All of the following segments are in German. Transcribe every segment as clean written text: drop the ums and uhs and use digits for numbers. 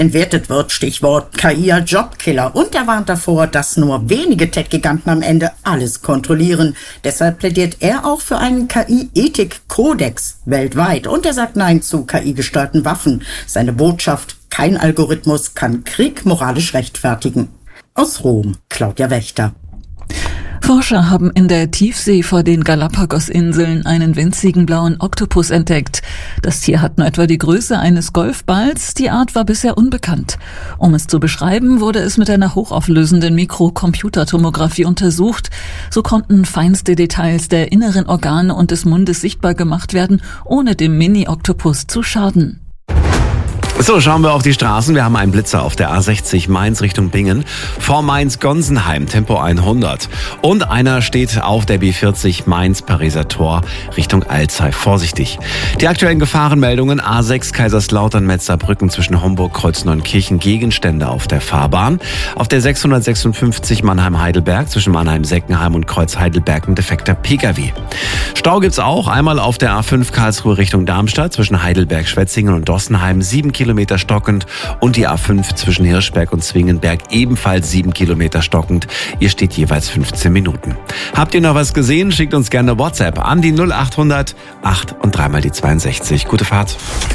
entwertet wird, Stichwort KI als Jobkiller. Und er warnt davor, dass nur wenige Tech-Giganten am Ende alles kontrollieren. Deshalb plädiert er auch für einen KI-Ethik-Kodex weltweit. Und er sagt Nein zu KI-gesteuerten Waffen. Seine Botschaft: Kein Algorithmus kann Krieg moralisch rechtfertigen. Aus Rom, Claudia Wächter. Forscher haben in der Tiefsee vor den Galapagos-Inseln einen winzigen blauen Oktopus entdeckt. Das Tier hat nur etwa die Größe eines Golfballs. Die Art war bisher unbekannt. Um es zu beschreiben, wurde es mit einer hochauflösenden Mikrocomputertomographie untersucht. So konnten feinste Details der inneren Organe und des Mundes sichtbar gemacht werden, ohne dem Mini-Oktopus zu schaden. So, schauen wir auf die Straßen. Wir haben einen Blitzer auf der A60 Mainz Richtung Bingen. Vor Mainz-Gonsenheim, Tempo 100. Und einer steht auf der B40 Mainz-Pariser Tor Richtung Alzey. Vorsichtig. Die aktuellen Gefahrenmeldungen: A6 Kaiserslautern-Metzerbrücken zwischen Homburg-Kreuzneunkirchen, Gegenstände auf der Fahrbahn. Auf der 656 Mannheim-Heidelberg zwischen Mannheim-Seckenheim und Kreuz-Heidelberg ein defekter Pkw. Stau gibt's auch einmal auf der A5 Karlsruhe Richtung Darmstadt zwischen Heidelberg-Schwetzingen und Dossenheim, 7 Kilometer stockend, und die A5 zwischen Hirschberg und Zwingenberg ebenfalls 7 Kilometer stockend. Ihr steht jeweils 15 Minuten. Habt ihr noch was gesehen? Schickt uns gerne WhatsApp an die 0800 8 und 3 mal die 62. Gute Fahrt.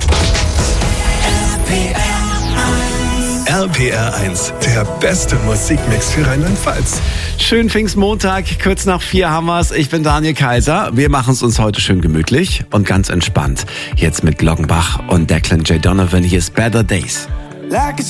RPR 1, der beste Musikmix für Rheinland-Pfalz. Schönen Pfingstmontag, kurz nach 4 haben wir's. Ich bin Daniel Kaiser. Wir machen es uns heute schön gemütlich und ganz entspannt. Jetzt mit Glockenbach und Declan J. Donovan. Hier ist Better Days.